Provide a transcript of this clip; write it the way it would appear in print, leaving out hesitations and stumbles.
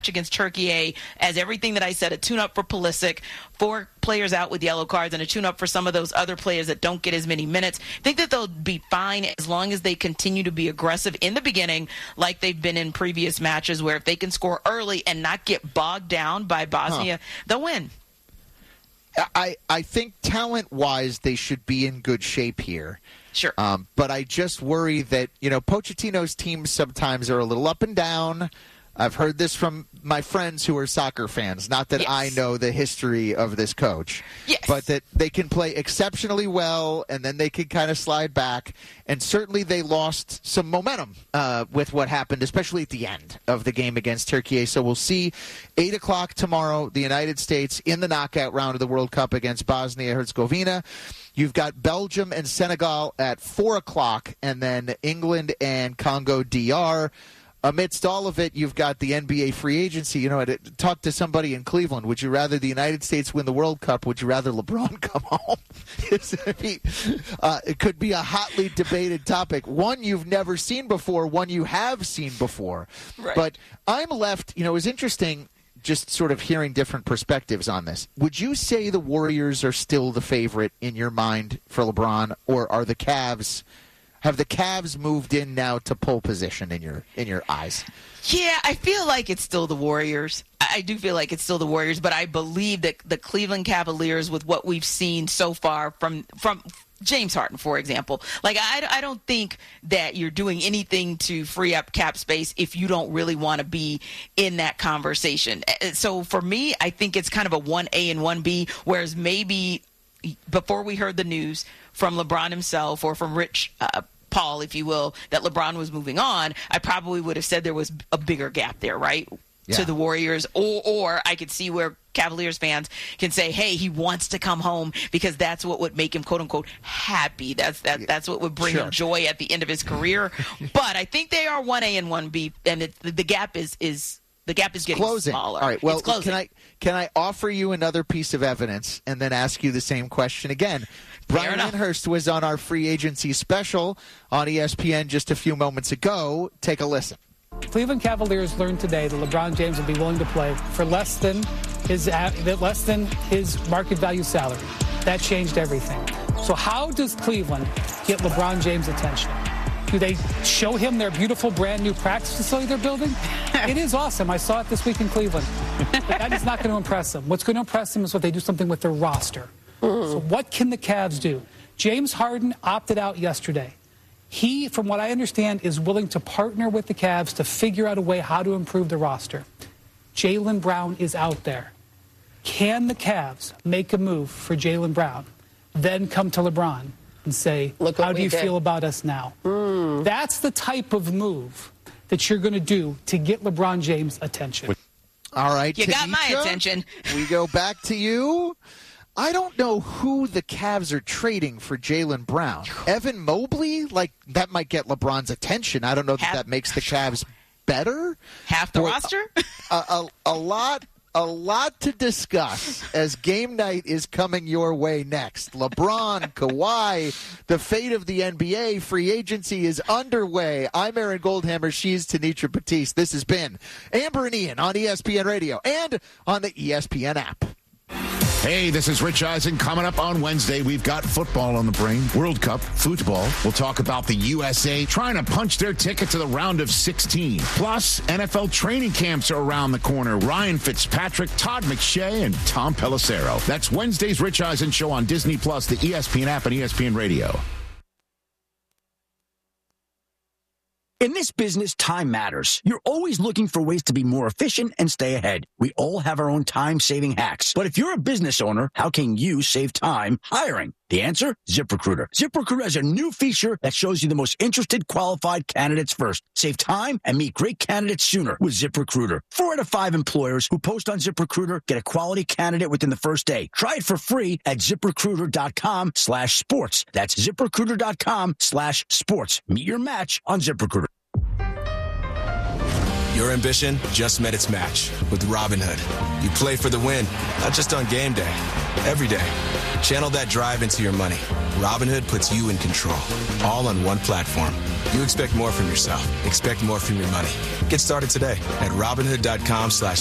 against Turkey as everything that I said, a tune-up for Pulisic, 4 players out with yellow cards, and a tune-up for some of those other players that don't get as many minutes. I think that they'll be fine as long as they continue to be aggressive in the beginning like they've been in previous matches, where if they can score early and not get bogged down by Bosnia, they'll win. I think talent-wise they should be in good shape here. Sure. But I just worry that, Pochettino's teams sometimes are a little up and down. I've heard this from my friends who are soccer fans. Not that I know the history of this coach, but that they can play exceptionally well, and then they can kind of slide back. And certainly they lost some momentum with what happened, especially at the end of the game against Turkey. So we'll see 8 o'clock tomorrow, the United States in the knockout round of the World Cup against Bosnia-Herzegovina. You've got Belgium and Senegal at 4 o'clock, and then England and Congo DR. Amidst all of it, you've got the NBA free agency. I talked to somebody in Cleveland. Would you rather the United States win the World Cup? Would you rather LeBron come home? It could be a hotly debated topic. One you've never seen before, one you have seen before. Right. But I'm left, it was interesting just sort of hearing different perspectives on this. Would you say the Warriors are still the favorite in your mind for LeBron, or are the Cavs... Have the Cavs moved in now to pole position in your eyes? Yeah, I feel like it's still the Warriors. I do feel like it's still the Warriors, but I believe that the Cleveland Cavaliers, with what we've seen so far from James Harden, for example, I don't think that you're doing anything to free up cap space if you don't really want to be in that conversation. So for me, I think it's kind of a 1A and 1B, whereas maybe before we heard the news from LeBron himself or from Rich Paul, if you will, that LeBron was moving on, I probably would have said there was a bigger gap there, right, to the Warriors. Or I could see where Cavaliers fans can say, hey, he wants to come home because that's what would make him, quote unquote, happy. That's what would bring him joy at the end of his career. But I think they are 1A and 1B, and the gap is getting closing. Smaller. All right. Well, it's closing. Can I offer you another piece of evidence and then ask you the same question again? Brian Windhorst was on our free agency special on ESPN just a few moments ago. Take a listen. Cleveland Cavaliers learned today that LeBron James would be willing to play for less than his market value salary. That changed everything. So how does Cleveland get LeBron James' attention? Do they show him their beautiful brand new practice facility they're building? It is awesome. I saw it this week in Cleveland. But that is not going to impress them. What's going to impress them is what they do something with their roster. So what can the Cavs do? James Harden opted out yesterday. He, from what I understand, is willing to partner with the Cavs to figure out a way how to improve the roster. Jaylen Brown is out there. Can the Cavs make a move for Jaylen Brown, then come to LeBron and say, how do you feel about us now? That's the type of move that you're going to do to get LeBron James' attention. All right, you got my attention. We go back to you. I don't know who the Cavs are trading for Jaylen Brown. Evan Mobley? That might get LeBron's attention. I don't know that makes the Cavs better. Half the roster? A lot to discuss as game night is coming your way next. LeBron, Kawhi, the fate of the NBA, free agency is underway. I'm Aaron Goldhammer. She's Tanitra Batiste. This has been Amber and Ian on ESPN Radio and on the ESPN app. Hey, this is Rich Eisen. Coming up on Wednesday, we've got football on the brain. World Cup, football. We'll talk about the USA trying to punch their ticket to the round of 16. Plus, NFL training camps are around the corner. Ryan Fitzpatrick, Todd McShay, and Tom Pelissero. That's Wednesday's Rich Eisen Show on Disney+, the ESPN app, and ESPN Radio. In this business, time matters. You're always looking for ways to be more efficient and stay ahead. We all have our own time-saving hacks. But if you're a business owner, how can you save time hiring? The answer? ZipRecruiter. ZipRecruiter has a new feature that shows you the most interested qualified candidates first. Save time and meet great candidates sooner with ZipRecruiter. 4 out of 5 employers who post on ZipRecruiter get a quality candidate within the first day. Try it for free at ZipRecruiter.com/sports. That's ZipRecruiter.com/sports. Meet your match on ZipRecruiter. Your ambition just met its match with Robinhood. You play for the win, not just on game day, every day. Channel that drive into your money. Robinhood puts you in control, all on one platform. You expect more from yourself. Expect more from your money. Get started today at Robinhood.com/.